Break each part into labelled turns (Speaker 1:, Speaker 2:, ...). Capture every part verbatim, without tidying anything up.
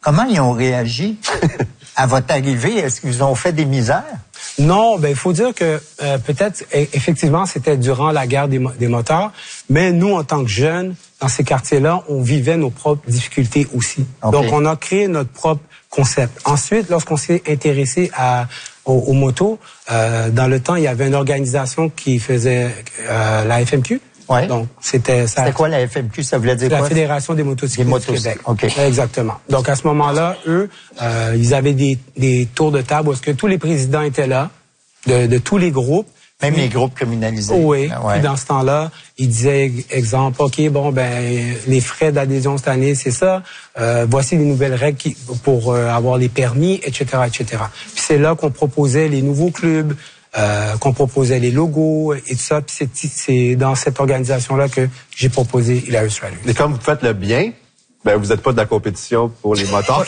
Speaker 1: Comment ils ont réagi à votre arrivée? Est-ce qu'ils vous ont fait des misères?
Speaker 2: Non, ben il faut dire que euh, peut-être effectivement c'était durant la guerre des, mo des motards, mais nous en tant que jeunes dans ces quartiers-là, on vivait nos propres difficultés aussi. Okay. Donc on a créé notre propre concept. Ensuite, lorsqu'on s'est intéressé à aux, aux motos, euh, dans le temps il y avait une organisation qui faisait euh, la F M Q.
Speaker 1: Ouais.
Speaker 2: Donc c'était ça.
Speaker 1: C'était quoi la F M Q? Ça voulait dire
Speaker 2: la
Speaker 1: quoi?
Speaker 2: La Fédération des motocyclistes du Québec.
Speaker 1: Okay.
Speaker 2: Exactement. Donc à ce moment-là, eux, euh, ils avaient des, des tours de table où est-ce que tous les présidents étaient là, de, de tous les groupes.
Speaker 1: Même puis, les groupes criminalisés.
Speaker 2: Oui.
Speaker 1: Ah ouais.
Speaker 2: Puis dans ce temps-là, ils disaient, exemple, ok, bon ben les frais d'adhésion cette année, c'est ça. Euh, voici les nouvelles règles qui, pour euh, avoir les permis, et cetera, et cetera. Puis c'est là qu'on proposait les nouveaux clubs. Euh, qu'on proposait les logos et tout ça. Puis c'est dans cette organisation-là que j'ai proposé Hilarious Riders.
Speaker 3: Et comme vous faites le bien, ben vous n'êtes pas de la compétition pour les motards.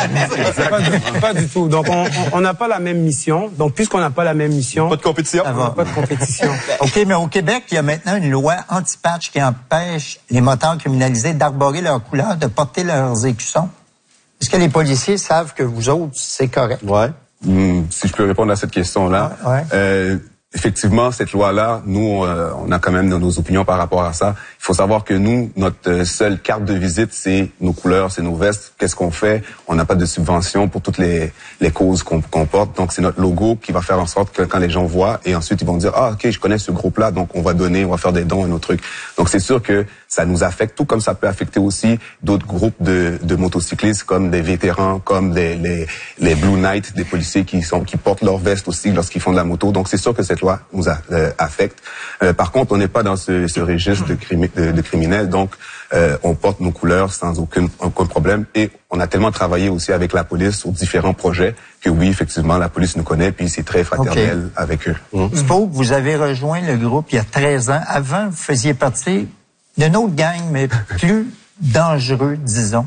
Speaker 2: pas, du, pas du tout. Donc on n'a pas la même mission. Donc puisqu'on n'a pas la même mission,
Speaker 3: pas de compétition.
Speaker 2: On n'a pas de compétition.
Speaker 1: Ok, mais au Québec, il y a maintenant une loi anti-patch qui empêche les motards criminalisés d'arborer leurs couleurs, de porter leurs écussons. Est-ce que les policiers savent que vous autres, c'est correct?
Speaker 3: Ouais.
Speaker 4: Mmh, si je peux répondre à cette question-là,
Speaker 1: ouais, ouais.
Speaker 4: Euh, effectivement, cette loi-là, nous, euh, on a quand même nos opinions par rapport à ça. Il faut savoir que nous, notre seule carte de visite, c'est nos couleurs, c'est nos vestes. Qu'est-ce qu'on fait? On n'a pas de subvention pour toutes les, les causes qu'on qu'on porte. Donc, c'est notre logo qui va faire en sorte que quand les gens voient, et ensuite, ils vont dire, ah, OK, je connais ce groupe-là, donc on va donner, on va faire des dons et nos trucs. Donc, c'est sûr que ça nous affecte, tout comme ça peut affecter aussi d'autres groupes de, de motocyclistes, comme des vétérans, comme des, les, les Blue Knights, des policiers qui sont qui portent leur veste aussi lorsqu'ils font de la moto. Donc, c'est sûr que cette loi nous a, euh, affecte. Euh, par contre, on n'est pas dans ce, ce registre de, crimi, de, de criminels, donc euh, on porte nos couleurs sans aucun, aucun problème. Et on a tellement travaillé aussi avec la police sur différents projets que oui, effectivement, la police nous connaît, puis c'est très fraternel okay. avec eux.
Speaker 1: Mmh. Spoke, vous avez rejoint le groupe il y a treize ans. Avant, vous faisiez partie d'une autre gang, mais plus dangereux, disons.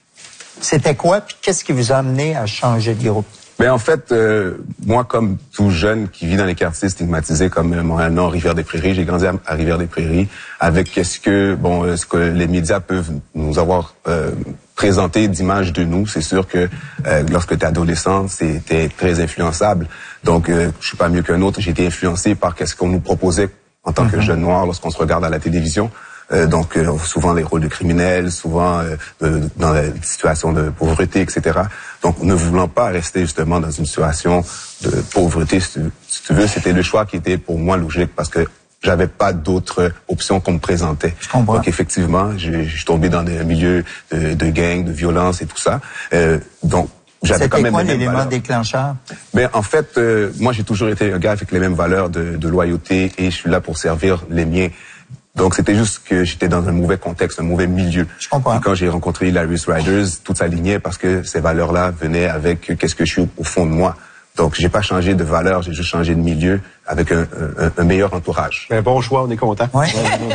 Speaker 1: C'était quoi, puis qu'est-ce qui vous a amené à changer de groupe?
Speaker 4: Ben en fait, euh, moi, comme tout jeune qui vit dans les quartiers stigmatisés comme euh, Montréal-Nord, Rivière-des-Prairies, j'ai grandi à, à Rivière-des-Prairies avec qu'est-ce que bon, euh, ce que les médias peuvent nous avoir euh, présenté d'images de nous. C'est sûr que euh, lorsque tu es adolescent, c'était très influençable. Donc, euh, je suis pas mieux qu'un autre. J'ai été influencé par qu'est-ce qu'on nous proposait en tant mm-hmm. que jeune noir lorsqu'on se regarde à la télévision. Euh, donc, euh, souvent les rôles de criminels, souvent euh, euh, dans la situation de pauvreté, et cetera. Donc, ne voulant pas rester justement dans une situation de pauvreté, si tu, si tu veux, c'était le choix qui était pour moi logique parce que j'avais pas d'autres options qu'on me présentait.
Speaker 1: Je comprends.
Speaker 4: Donc, effectivement, je suis tombé dans des milieux de, de gangs, de violence et tout ça. Euh, donc, j'avais quand même
Speaker 1: quoi l'élément déclencheur?
Speaker 4: Ben en fait, euh, moi j'ai toujours été un gars avec les mêmes valeurs de, de loyauté et je suis là pour servir les miens. Donc, c'était juste que j'étais dans un mauvais contexte, un mauvais milieu.
Speaker 1: Je comprends.
Speaker 4: Et quand j'ai rencontré Hilarious Riders, tout s'alignait parce que ces valeurs-là venaient avec qu'est-ce que je suis au fond de moi. Donc, j'ai pas changé de valeur, j'ai juste changé de milieu avec un, un, un meilleur entourage.
Speaker 3: Un bon choix, on est content.
Speaker 1: Ouais.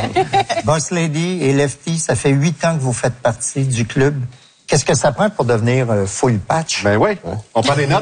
Speaker 1: Boss Lady et Lefty, ça fait huit ans que vous faites partie du club. Qu'est-ce que ça prend pour devenir euh, full patch?
Speaker 3: Ben oui, on prend des notes.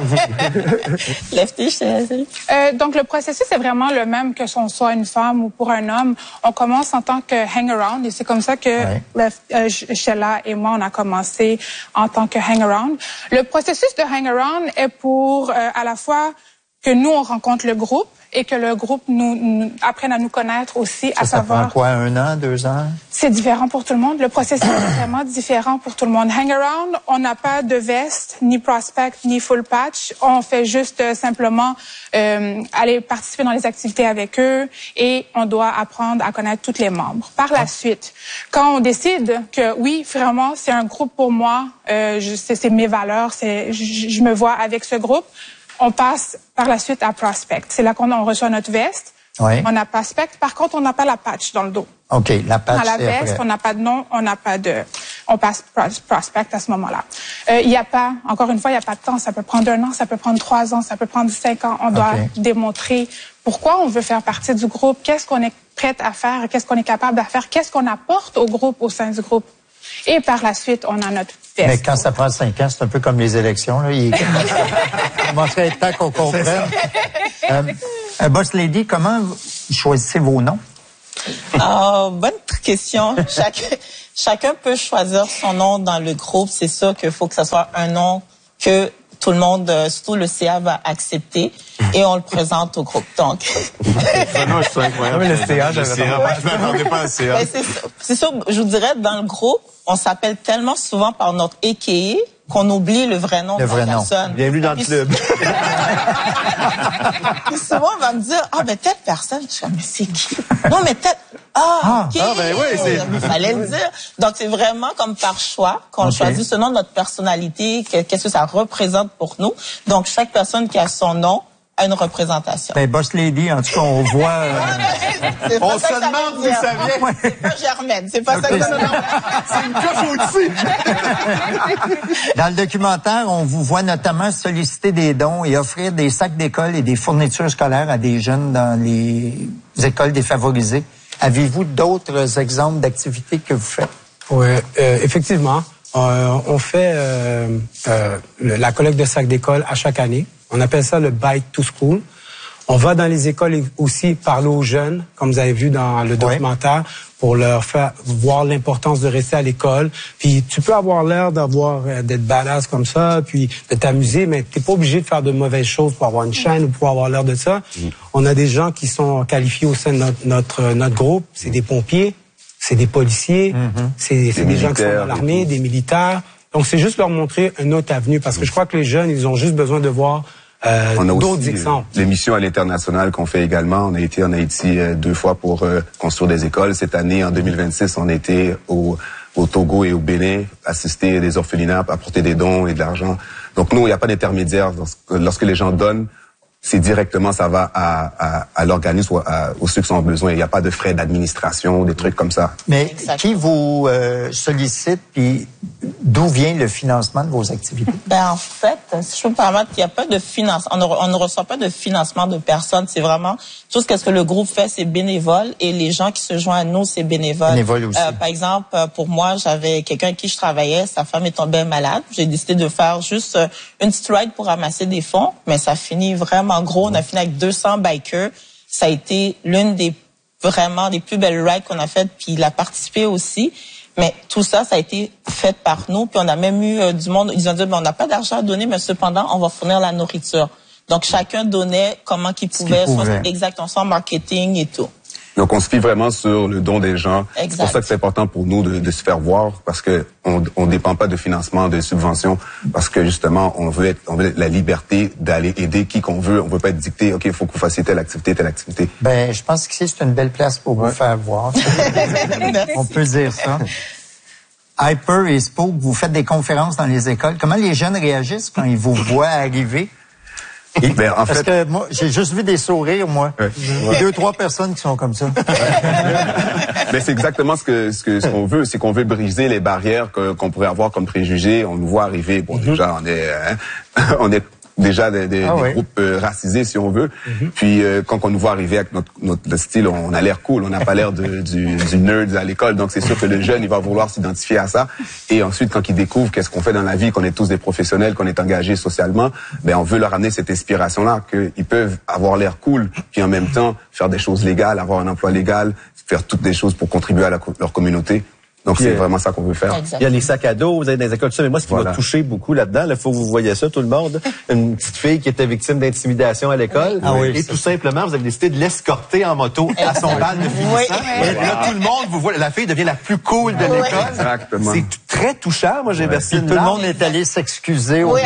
Speaker 5: Lefty, je te laisse. Euh, donc, le processus est vraiment le même que son soit une femme ou pour un homme. On commence en tant que hang-around et c'est comme ça que ouais. euh, Sheila et moi, on a commencé en tant que hang-around. Le processus de hang-around est pour euh, à la fois que nous, on rencontre le groupe et que le groupe nous, nous apprenne à nous connaître aussi,
Speaker 1: ça,
Speaker 5: à
Speaker 1: ça
Speaker 5: savoir...
Speaker 1: Ça prend quoi, un an, deux ans? C'est
Speaker 5: différent pour tout le monde. Le processus est vraiment différent pour tout le monde. Hang-around, on n'a pas de veste, ni prospect, ni full patch. On fait juste euh, simplement euh, aller participer dans les activités avec eux et on doit apprendre à connaître tous les membres. Par la ah. suite, quand on décide que oui, vraiment, c'est un groupe pour moi, euh, c'est mes valeurs, c'est, je, je me vois avec ce groupe, on passe par la suite à prospect. C'est là qu'on on reçoit notre veste.
Speaker 1: Oui.
Speaker 5: On a prospect. Par contre, on n'a pas la patch dans le dos.
Speaker 1: OK, la patch,
Speaker 5: dans la veste, on n'a pas de nom, on n'a pas de... On passe prospect à ce moment-là. Il euh, n'y a pas, encore une fois, il n'y a pas de temps. Ça peut prendre un an, ça peut prendre trois ans, ça peut prendre cinq ans. On doit okay. démontrer pourquoi on veut faire partie du groupe, qu'est-ce qu'on est prêt à faire, qu'est-ce qu'on est capable de faire, qu'est-ce qu'on apporte au groupe, au sein du groupe. Et par la suite, on a notre veste.
Speaker 1: Mais quand ça prend cinq ans, c'est un peu comme les élections. Là. Il commence à être temps qu'on comprenne. euh, euh, Boss Lady, comment vous choisissez vos noms?
Speaker 5: Oh, bonne question. Chaque,
Speaker 6: chacun peut choisir son nom dans le groupe. C'est sûr qu'il faut que ce soit un nom que tout le monde, surtout le C A, va accepter et on le présente au groupe. Donc,
Speaker 3: non, je suis incroyable.
Speaker 7: Le C A, je
Speaker 3: ne m'attendais pas à C A.
Speaker 6: C'est sûr, je vous dirais, dans le groupe, on s'appelle tellement souvent par notre A K A qu'on oublie le vrai nom
Speaker 1: le
Speaker 6: de
Speaker 1: vrai
Speaker 6: la
Speaker 1: nom.
Speaker 6: personne.
Speaker 7: Bienvenue dans le club.
Speaker 6: Puis souvent, on va me dire, ah, ben, telle personne. Je suis mais c'est qui? Non, mais telle, ah, ok.
Speaker 7: Ah, ben oui, c'est...
Speaker 6: Il fallait le dire. Donc, c'est vraiment comme par choix qu'on
Speaker 1: Okay.
Speaker 6: choisit selon notre personnalité, qu'est-ce que ça représente pour nous. Donc, chaque personne qui a son nom a une représentation.
Speaker 1: Ben, Boss Lady, en tout cas, on voit... Euh...
Speaker 6: C'est pas
Speaker 7: On
Speaker 6: ça
Speaker 7: se
Speaker 6: que ça
Speaker 7: demande
Speaker 6: veut
Speaker 7: d'où
Speaker 6: dire.
Speaker 7: ça vient.
Speaker 6: C'est pas Germaine, c'est pas
Speaker 1: Okay.
Speaker 6: ça que ça veut dire.
Speaker 7: C'est une coche au-dessus.
Speaker 1: Dans le documentaire, on vous voit notamment solliciter des dons et offrir des sacs d'école et des fournitures scolaires à des jeunes dans les écoles défavorisées. Avez-vous d'autres exemples d'activités que vous faites?
Speaker 2: Oui, euh, effectivement. Euh, on fait euh, euh, le- la collecte de sacs d'école à chaque année. On appelle ça le Bike to School. On va dans les écoles et aussi parler aux jeunes, comme vous avez vu dans le documentaire, pour leur faire voir l'importance de rester à l'école. Puis tu peux avoir l'air d'avoir euh, d'être badass comme ça, puis de t'amuser, mais t'es pas obligé de faire de mauvaises choses pour avoir une chaîne ou pour avoir l'air de ça. Mm. On a des gens qui sont qualifiés au sein de notre notre, notre groupe. C'est des pompiers, c'est des policiers, mm-hmm. c'est c'est des, des gens qui sont dans l'armée, des militaires. Donc c'est juste leur montrer une autre avenue, parce que je crois que les jeunes, ils ont juste besoin de voir Euh,
Speaker 4: on a
Speaker 2: d'autres
Speaker 4: aussi
Speaker 2: exemples.
Speaker 4: Les missions à l'international qu'on fait également. On a été en Haïti euh, deux fois pour euh, construire des écoles. Cette année, en deux mille vingt-six, on a été au, au Togo et au Bénin, assister des orphelinats, apporter des dons et de l'argent. Donc nous, il n'y a pas d'intermédiaire. Lorsque les gens donnent, c'est directement, ça va à, à, à l'organisme ou à, aux ceux qui ont besoin. Il n'y a pas de frais d'administration, des trucs comme ça.
Speaker 1: Mais
Speaker 6: Exactement.
Speaker 1: qui vous euh, sollicite, puis d'où vient le financement de vos activités?
Speaker 6: Ben, en fait, si je peux me permettre, il n'y a pas de financement. On, ne- on ne reçoit pas de financement de personnes. C'est vraiment tout ce que ce que le groupe fait, c'est bénévole, et les gens qui se joignent à nous, c'est bénévole.
Speaker 1: Bénévole aussi.
Speaker 6: Euh, par exemple, euh, pour moi, j'avais quelqu'un avec qui je travaillais, sa femme est tombée malade. J'ai décidé de faire juste euh, une petite ride pour ramasser des fonds, mais ça finit vraiment gros. On a fini avec deux cents bikers. Ça a été l'une des vraiment des plus belles rides qu'on a faites, puis il a participé aussi. Mais tout ça, ça a été fait par nous. Puis on a même eu euh, du monde. Ils ont dit, ben, on n'a pas d'argent à donner, mais cependant, on va fournir la nourriture. Donc chacun donnait comment qu'il pouvait,
Speaker 1: qu'il pouvait.
Speaker 6: Son, exactement, son marketing et tout.
Speaker 4: Donc, on se fie vraiment sur le don des gens.
Speaker 6: Exact.
Speaker 4: C'est pour ça que c'est important pour nous de, de se faire voir, parce que on, on dépend pas de financement, de subventions, parce que justement, on veut être, on veut être la liberté d'aller aider qui qu'on veut. On veut pas être dicté, ok, il faut que vous fassiez telle activité, telle activité.
Speaker 1: Ben, je pense que c'est une belle place pour vous faire voir. On peut dire ça. Hyper et Spoke, vous faites des conférences dans les écoles. Comment les jeunes réagissent quand ils vous voient arriver?
Speaker 4: Ben, en
Speaker 1: Parce
Speaker 4: fait,
Speaker 1: que moi, j'ai juste vu des sourires, moi.
Speaker 4: Ouais.
Speaker 1: Il y a deux, trois personnes qui sont comme ça.
Speaker 4: mais c'est exactement ce que ce que ce qu'on veut, c'est qu'on veut briser les barrières que, qu'on pourrait avoir comme préjugés. On nous voit arriver, bon, mm-hmm. déjà on est, hein, on est déjà des, des,
Speaker 1: ah,
Speaker 4: des
Speaker 1: ouais.
Speaker 4: groupes euh, racisés, si on veut. Mm-hmm. Puis euh, quand on nous voit arriver avec notre, notre style, on a l'air cool, on n'a pas l'air de, du, du nerd à l'école. Donc c'est sûr que le jeune, il va vouloir s'identifier à ça. Et ensuite, quand il découvre qu'est-ce qu'on fait dans la vie, qu'on est tous des professionnels, qu'on est engagés socialement, ben on veut leur amener cette inspiration-là, qu'ils peuvent avoir l'air cool, puis en même temps faire des choses légales, avoir un emploi légal, faire toutes des choses pour contribuer à la, leur communauté. Donc,
Speaker 7: Puis,
Speaker 4: c'est
Speaker 7: euh,
Speaker 4: vraiment ça qu'on veut faire.
Speaker 6: Exact.
Speaker 7: Il y a les sacs à dos, vous êtes dans les écoles, tout ça, mais moi, ce qui
Speaker 4: Voilà.
Speaker 7: m'a touché beaucoup là-dedans, il faut que vous voyez ça, tout le monde, une petite fille qui était victime d'intimidation à l'école,
Speaker 1: Ah oui,
Speaker 7: et
Speaker 1: ça.
Speaker 7: tout simplement, vous avez décidé de l'escorter en moto à son bal de finissant.
Speaker 6: Oui.
Speaker 7: Et là, tout le monde vous voit, la fille devient la plus cool de
Speaker 6: Oui.
Speaker 7: l'école.
Speaker 4: Exactement.
Speaker 7: C'est t- très touchant, moi, j'ai versé
Speaker 1: Puis
Speaker 7: une
Speaker 1: tout le
Speaker 7: larme.
Speaker 1: monde est allé s'excuser. au
Speaker 6: Oui,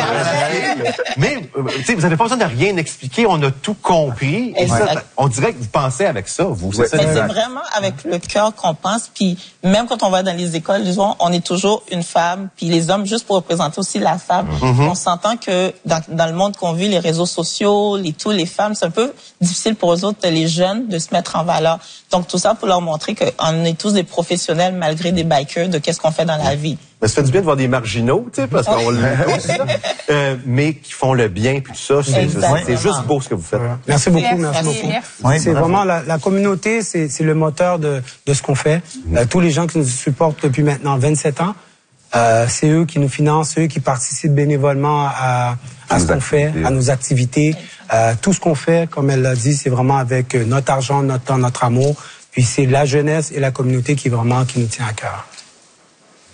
Speaker 7: Mais, euh, tu sais, vous n'avez pas besoin de rien expliquer, on a tout compris. Et ça,
Speaker 6: Exact.
Speaker 7: on dirait que vous pensez avec ça, vous. C'est
Speaker 4: Ouais.
Speaker 7: ça,
Speaker 6: Mais c'est
Speaker 7: exact.
Speaker 6: vraiment avec le cœur qu'on pense. Puis même quand on va dans les écoles, disons, on est toujours une femme. Puis les hommes, juste pour représenter aussi la femme.
Speaker 7: Mm-hmm.
Speaker 6: On s'entend que dans, dans le monde qu'on vit, les réseaux sociaux, les tous les femmes, c'est un peu difficile pour eux autres, les jeunes, de se mettre en valeur. Donc tout ça pour leur montrer qu'on est tous des professionnels malgré des bikers de qu'est-ce qu'on fait dans la vie.
Speaker 7: Mais ça fait du bien de voir des marginaux, tu sais, parce qu'on le tous, là, euh, mais qui font le bien, puis tout ça. C'est
Speaker 6: Exactement.
Speaker 7: c'est juste beau ce que vous faites.
Speaker 2: Merci beaucoup, merci,
Speaker 5: Merci,
Speaker 2: beaucoup.
Speaker 5: merci.
Speaker 1: Oui,
Speaker 2: c'est
Speaker 1: bravo.
Speaker 2: vraiment la, la communauté, c'est c'est le moteur de, de ce qu'on fait. Euh, tous les gens qui nous supportent depuis maintenant vingt-sept ans, euh, c'est eux qui nous financent, c'est eux qui participent bénévolement à, à ce
Speaker 4: Nos
Speaker 2: qu'on fait,
Speaker 4: activités.
Speaker 2: à nos activités. Euh, tout ce qu'on fait, comme elle l'a dit, c'est vraiment avec euh, notre argent, notre temps, notre amour. Puis c'est la jeunesse et la communauté qui vraiment qui nous tient à cœur.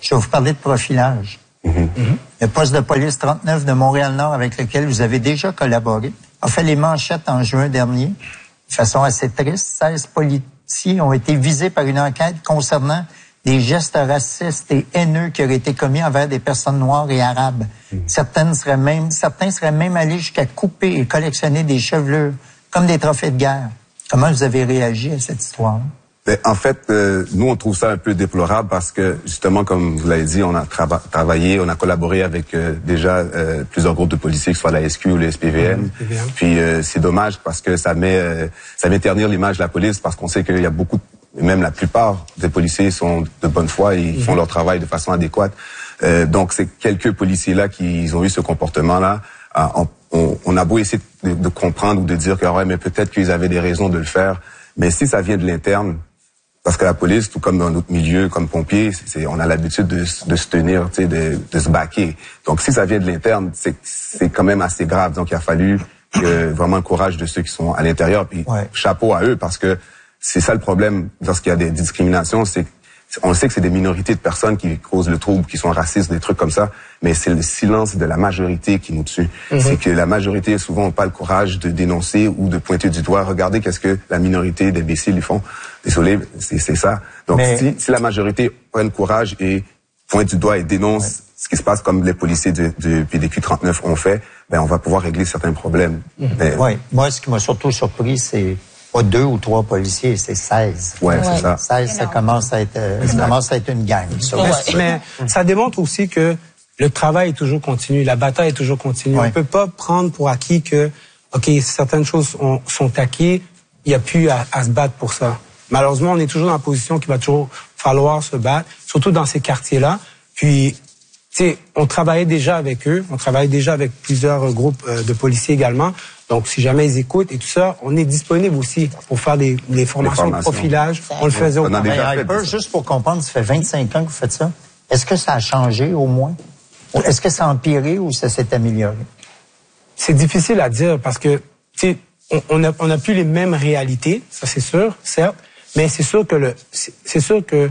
Speaker 1: Je vais vous parler de profilage. Mm-hmm. Le poste de police trente-neuf de Montréal-Nord, avec lequel vous avez déjà collaboré, a fait les manchettes en juin dernier, de façon assez triste. seize policiers ont été visés par une enquête concernant des gestes racistes et haineux qui auraient été commis envers des personnes noires et arabes. Mm-hmm. Certaines seraient même, certains seraient même allés jusqu'à couper et collectionner des chevelures, comme des trophées de guerre. Comment vous avez réagi à cette histoire?
Speaker 4: Ben, en fait, euh, nous, on trouve ça un peu déplorable parce que, justement, comme vous l'avez dit, on a trava- travaillé, on a collaboré avec euh, déjà euh, plusieurs groupes de policiers, que ce soit la S Q ou le S P V M. Mmh, Puis euh, c'est dommage parce que ça met euh, ça met ternir l'image de la police parce qu'on sait qu'il y a beaucoup, même la plupart des policiers sont de bonne foi et ils mmh. font leur travail de façon adéquate. Euh, donc, c'est quelques policiers-là qui ont eu ce comportement-là. Euh, on, on, on a beau essayer de, de comprendre ou de dire que, ouais, mais peut-être qu'ils avaient des raisons de le faire. Mais si ça vient de l'interne, parce que la police, tout comme dans notre milieu, comme pompiers, c'est, on a l'habitude de, de se tenir, tu sais, de, de se baquer. Donc, si ça vient de l'interne, c'est, c'est quand même assez grave. Donc, il a fallu que, vraiment le courage de ceux qui sont à l'intérieur. Puis, ouais. chapeau à eux, parce que c'est ça le problème lorsqu'il y a des discriminations, c'est on sait que c'est des minorités de personnes qui causent le trouble, qui sont racistes, des trucs comme ça, mais c'est le silence de la majorité qui nous tue. Mm-hmm. C'est que la majorité, souvent, n'a pas le courage de dénoncer ou de pointer du doigt. Regardez qu'est-ce que la minorité d'imbéciles ils font. Désolé, c'est, c'est ça. Donc, mais... si, si la majorité prend le courage et pointe du doigt et dénonce ouais. ce qui se passe comme les policiers du, du P D Q trente-neuf ont fait, ben on va pouvoir régler certains problèmes. Mm-hmm. Mais...
Speaker 1: Oui, moi, ce qui m'a surtout surpris, c'est pas deux ou trois policiers, c'est seize.
Speaker 4: Ouais, ouais. c'est ça.
Speaker 1: seize, ça commence à être, ça commence à être une gang. Ça.
Speaker 2: Ouais. Mais ça démontre aussi que le travail est toujours continu, la bataille est toujours continue. Ouais. On peut pas prendre pour acquis que, OK, certaines choses ont, sont acquises, il n'y a plus à, à se battre pour ça. Malheureusement, on est toujours dans la position qu'il va toujours falloir se battre, surtout dans ces quartiers-là. Puis, tu sais, on travaillait déjà avec eux, on travaille déjà avec plusieurs groupes euh, de policiers également. Donc, si jamais ils écoutent et tout ça, on est disponible aussi pour faire des, des formations, formations de profilage. Ça, on le faisait au
Speaker 1: Hyper, juste pour comprendre, ça fait vingt-cinq ans que vous faites ça. Est-ce que ça a changé au moins? Est-ce que ça a empiré ou ça s'est amélioré?
Speaker 2: C'est difficile à dire parce que, tu sais, on, on a, on a plus les mêmes réalités, ça c'est sûr, certes, mais c'est sûr que le, c'est, c'est sûr que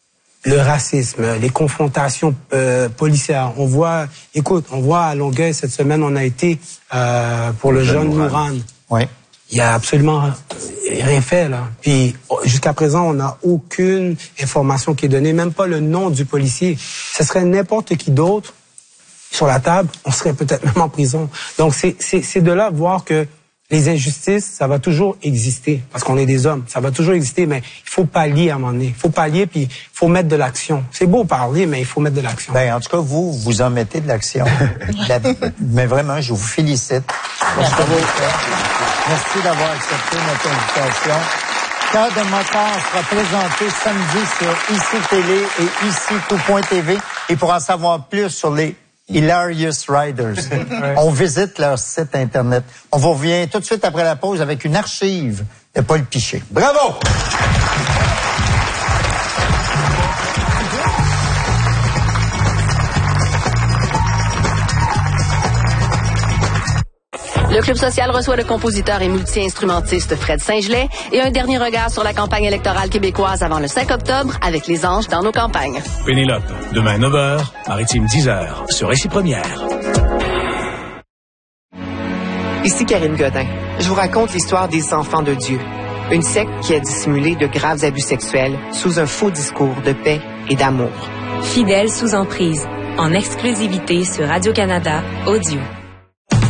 Speaker 2: le racisme, les confrontations euh, policières. On voit, écoute, on voit à Longueuil cette semaine, on a été euh, pour le, le jeune Mourane.
Speaker 1: Oui.
Speaker 2: Il y a absolument rien fait là. Puis jusqu'à présent, on n'a aucune information qui est donnée, même pas le nom du policier. Ce serait n'importe qui d'autre sur la table, on serait peut-être même en prison. Donc c'est c'est c'est de là voir que les injustices, ça va toujours exister, parce qu'on est des hommes, ça va toujours exister, mais il faut pallier à un moment donné. Il faut pallier, puis il faut mettre de l'action. C'est beau parler, mais il faut mettre de l'action.
Speaker 1: Ben, en tout cas, vous, vous en mettez de l'action. Mais vraiment, je vous félicite. Merci, Merci d'avoir accepté notre invitation. Cœur de moteur sera présenté samedi sur I C Télé et ici tout point T V. Et pour en savoir plus sur les Hilarious Riders. On visite leur site Internet. On vous revient tout de suite après la pause avec une archive de Paul Piché.
Speaker 7: Bravo!
Speaker 8: Le Club social reçoit le compositeur et multi-instrumentiste Fred Saint-Gelais et un dernier regard sur la campagne électorale québécoise avant le cinq octobre avec Les Anges dans nos campagnes.
Speaker 9: Pénélope, demain neuf heures, Maritime dix heures, sur Récit Première.
Speaker 10: Ici Karine Godin. Je vous raconte l'histoire des Enfants de Dieu. Une secte qui a dissimulé de graves abus sexuels sous un faux discours de paix et d'amour.
Speaker 11: Fidèles sous emprise, en exclusivité sur Radio-Canada Audio.